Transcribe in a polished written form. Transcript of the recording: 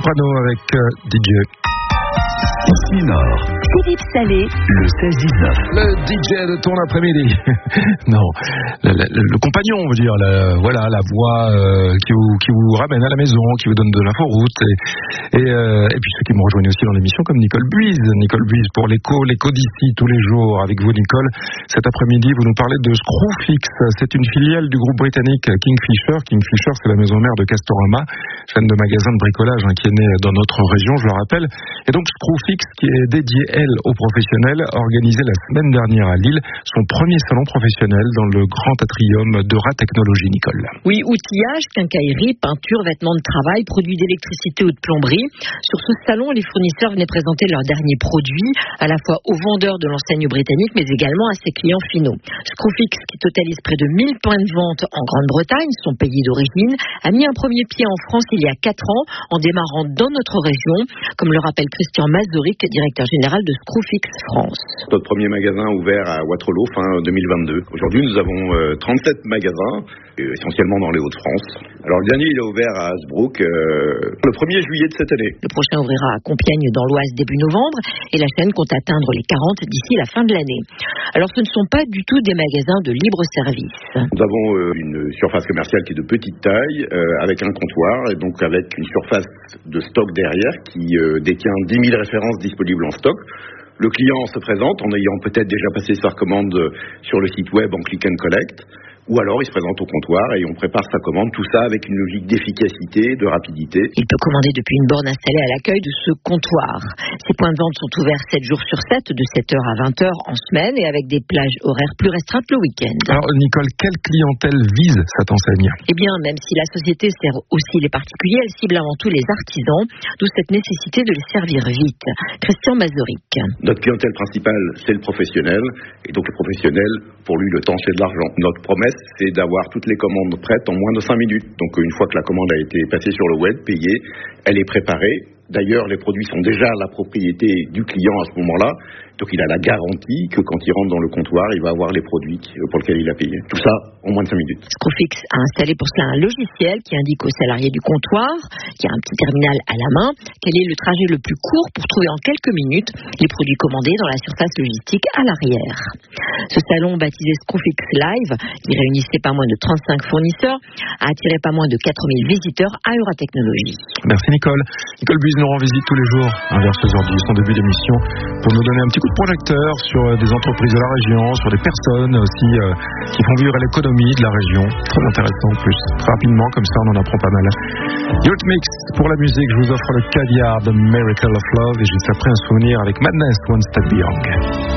Soprano avec DJ. Ici Nord. Philippe Salé. Le 16-19. Le DJ de ton après-midi. Non, le compagnon, on veut dire. Voilà, la voix qui vous ramène à la maison, qui vous donne de l'inforoute. Et puis ceux qui me rejoignent aussi dans l'émission, comme Nicole Buise. Nicole Buise pour l'écho d'ici tous les jours. Avec vous, Nicole, cet après-midi, vous nous parlez de Screwfix. C'est une filiale du groupe britannique Kingfisher. Kingfisher, c'est la maison mère de Castorama, chaîne de magasins de bricolage qui est née dans notre région, je le rappelle. Et donc Screwfix, qui est dédiée, elle, aux professionnels, a organisé la semaine dernière à Lille son premier salon professionnel dans le grand atrium d'Eura Technologies, Nicole. Oui, outillage, quincaillerie, peinture, vêtements de travail, produits d'électricité ou de plomberie. Sur ce salon, les fournisseurs venaient présenter leurs derniers produits, à la fois aux vendeurs de l'enseigne britannique, mais également à ses clients finaux. Screwfix, qui totalise près de 1000 points de vente en Grande-Bretagne, son pays d'origine, a mis un premier pied en France il y a 4 ans, en démarrant dans notre région, comme le rappelle Christian Mazoric, directeur général de Screwfix France. Notre premier magasin ouvert à Waterloo fin 2022. Aujourd'hui, nous avons 37 magasins, essentiellement dans les Hauts-de-France. Alors le dernier, il est ouvert à Hasbrook le 1er juillet de cette année. Le prochain ouvrira à Compiègne dans l'Oise début novembre et la chaîne compte atteindre les 40 d'ici la fin de l'année. Alors ce ne sont pas du tout des magasins de libre service. Nous avons une surface commerciale qui est de petite taille, avec un comptoir et donc avec une surface de stock derrière qui détient 10 000 références disponibles en stock. Le client se présente en ayant peut-être déjà passé sa commande sur le site web en click and collect. Ou alors il se présente au comptoir et on prépare sa commande, tout ça avec une logique d'efficacité, de rapidité. Il peut commander depuis une borne installée à l'accueil de ce comptoir. Ces points de vente sont ouverts 7 jours sur 7, de 7h à 20h en semaine et avec des plages horaires plus restreintes le week-end. Alors Nicole, quelle clientèle vise cette enseigne ? Eh bien, même si la société sert aussi les particuliers, elle cible avant tout les artisans, d'où cette nécessité de les servir vite. Christian Mazoric. Notre clientèle principale, c'est le professionnel. Et donc le professionnel, pour lui, le temps, c'est de l'argent. Notre promesse, c'est d'avoir toutes les commandes prêtes en moins de 5 minutes. Donc une fois que la commande a été passée sur le web, payée, elle est préparée. D'ailleurs, les produits sont déjà la propriété du client à ce moment-là. Donc il a la garantie que quand il rentre dans le comptoir, il va avoir les produits pour lesquels il a payé. Tout ça en moins de 5 minutes. Screwfix a installé pour cela un logiciel qui indique aux salariés du comptoir, qui a un petit terminal à la main, quel est le trajet le plus court pour trouver en quelques minutes les produits commandés dans la surface logistique à l'arrière. Ce salon, baptisé Screwfix Live, qui réunissait pas moins de 35 fournisseurs, a attiré pas moins de 4000 visiteurs à Eura Technologies. Merci Nicole. Nicole Buise nous rend visite tous les jours, vers 16h10, en début d'émission, pour nous donner un petit coup de projecteur sur des entreprises de la région, sur des personnes aussi qui font vivre l'économie de la région. Très intéressant en plus. Très rapidement, comme ça, on en apprend pas mal. Eurythmics, pour la musique, je vous offre le caviar de Miracle of Love et juste après un souvenir avec Madness, One Step Beyond.